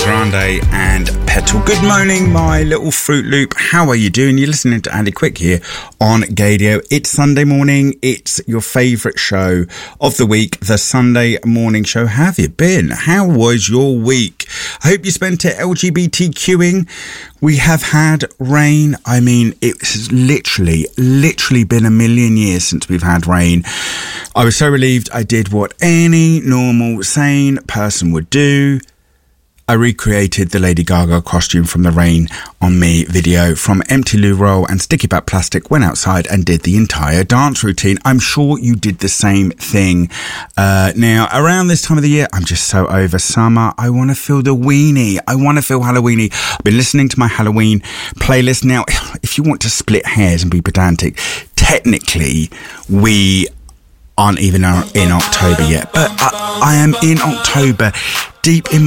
Grande and Petal. Good morning, my little Fruit Loop. How are you doing? You're listening to Andy Quick here on Gadio. It's Sunday morning. It's your favourite show of the week, the Sunday morning show. How have you been? How was your week? I hope you spent it LGBTQing. We have had rain. I mean, it's literally been a million years since we've had rain. I was so relieved I did what any normal, sane person would do. I recreated the Lady Gaga costume from the Rain on Me video from Empty Loo Roll and Sticky Back Plastic, went outside and did the entire dance routine. I'm sure you did the same thing. Now, around this time of the year, I'm just so over summer. I want to feel the weenie. I want to feel Halloweeny. I've been listening to my Halloween playlist. Now, if you want to split hairs and be pedantic, technically, we aren't even in October yet, but I am in October, deep in